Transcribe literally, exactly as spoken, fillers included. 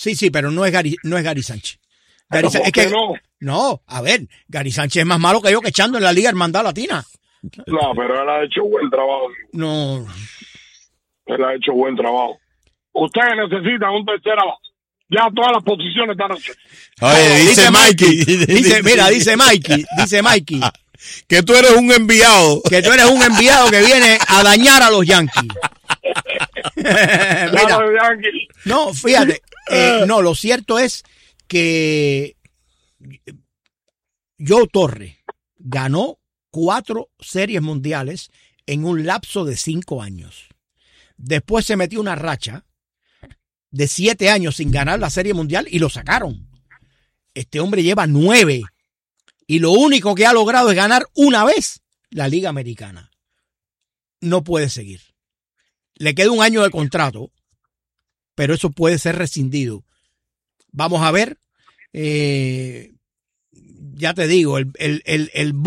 Sí, sí, pero no es Gary, no es Gary Sánchez. Gary, ¿Por es qué que, no? no, a ver, Gary Sánchez es más malo que yo que echando en la Liga Hermandad Latina. No, pero él ha hecho buen trabajo. No. Él ha hecho buen trabajo. Ustedes necesitan un tercera base. Ya todas las posiciones están hechas. Oye, dice, dice Mikey. Mikey, dice, mira, dice Mikey, dice Mikey, que tú eres un enviado. que tú eres un enviado que viene a dañar a los Yankees. Mira, no, fíjate, eh, no, lo cierto es que Joe Torre ganó cuatro series mundiales en un lapso de cinco años. Después se metió una racha de siete años sin ganar la serie mundial y lo sacaron. Este hombre lleva nueve y lo único que ha logrado es ganar una vez la Liga Americana. No puede seguir. Le queda un año de contrato, pero eso puede ser rescindido. Vamos a ver. Eh, ya te digo, el, el, el, el